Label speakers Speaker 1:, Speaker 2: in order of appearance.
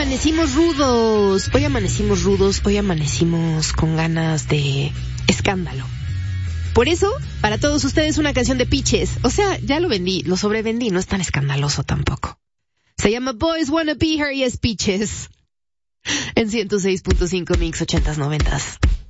Speaker 1: amanecimos rudos. Hoy amanecimos con ganas de escándalo. Por eso, para todos ustedes, una canción de Peaches. O sea, ya lo sobrevendí, no es tan escandaloso tampoco. Se llama Boys Wanna Be Her y es Peaches. En 106.5 Mix 80s 90s.